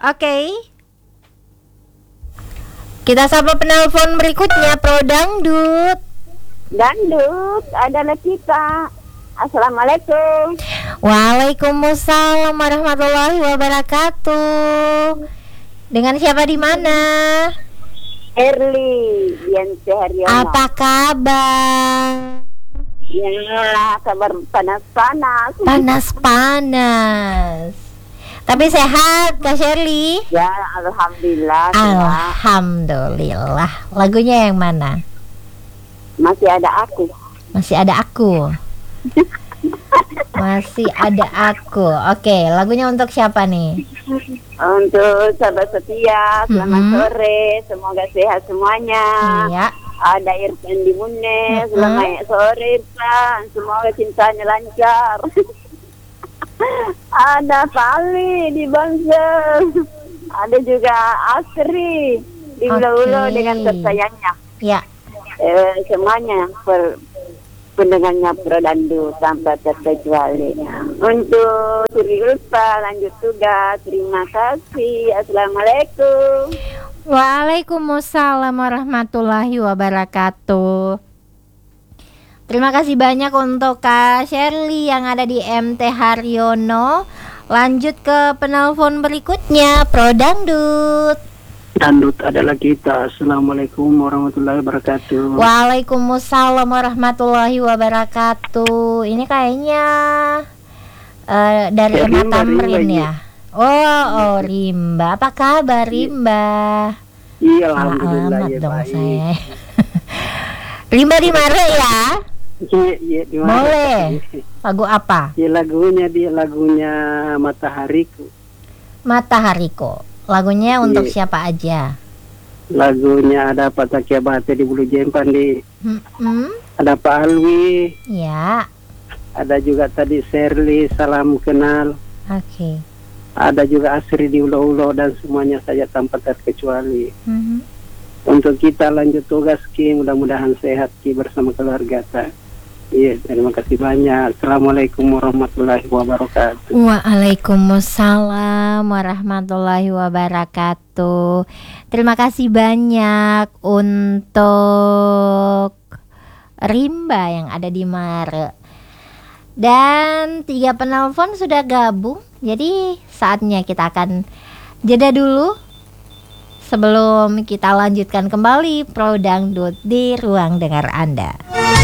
Oke. Kita sapa penelpon berikutnya, Pro Dangdut. Dangdut, adalah kita. Assalamualaikum. Waalaikumsalam warahmatullahi wabarakatuh. Dengan siapa di mana? Erli, Dian Haryono. Apa kabar? Ya, kabar panas-panas. Panas-panas. Tapi sehat, Kak Shirley? Ya, alhamdulillah. Alhamdulillah. Lagunya yang mana? Masih ada aku. Masih ada aku. Masih ada aku. Oke, lagunya untuk siapa nih? Untuk sahabat setia, selamat sore. Semoga sehat semuanya. Iya. Ada Irfan di Munne. Selamat sore Irfan. Semoga cintanya lancar. Ada Fali di Bangsel. Ada juga Asri di Ulo-Ulo dengan tersayangnya. Ya. Semuanya pendengarnya Pro Dangdut tanpa terkecuali. Untuk Suri Ulfa lanjut tugas. Terima kasih. Assalamualaikum. Waalaikumsalam warahmatullahi wabarakatuh. Terima kasih banyak untuk Kak Shirley yang ada di MT Haryono. Lanjut ke penelpon berikutnya, Pro Dangdut. Dangdut adalah kita. Assalamualaikum warahmatullahi wabarakatuh. Waalaikumsalam warahmatullahi wabarakatuh. Ini kayaknya dari Emma Tamrin ya. Oh, Rimba. Apa kabar Rimba? Iya, alhamdulillah ya, dong baik. saya. Rimba di Mare ya? Iya, di mana? Boleh. Lagu apa? Ya, lagunya Matahariku. Matahariku. Lagunya untuk siapa aja? Lagunya ada Pak Takia Bate di Bulu Jempan ada Pak Alwi. Ya. Ada juga tadi Shirley, salam kenal. Oke. Ada juga Asri di Ulo-Ulo dan semuanya saja tanpa terkecuali. Untuk kita lanjut tugas Ki, mudah-mudahan sehat Ki bersama keluarga. Iya, terima kasih banyak. Assalamualaikum warahmatullahi wabarakatuh. Waalaikumsalam warahmatullahi wabarakatuh. Terima kasih banyak untuk Rimba yang ada di Mare. Dan 3 penelpon sudah gabung. Jadi saatnya kita akan jeda dulu sebelum kita lanjutkan kembali Pro Dangdut di ruang dengar Anda.